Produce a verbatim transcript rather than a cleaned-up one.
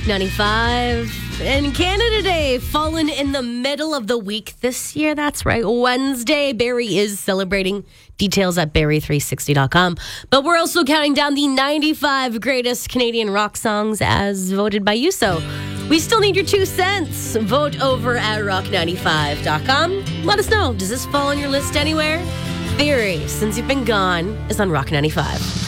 ninety-five. And Canada Day, fallen in the middle of the week this year. That's right. Wednesday, Barrie is celebrating. Details at barrie three sixty dot com. But we're also counting down the ninety-five greatest Canadian rock songs as voted by you. So we still need your two cents. Vote over at rock ninety-five dot com. Let us know. Does this fall on your list anywhere? Barrie, since you've been gone, is on Rock ninety-five.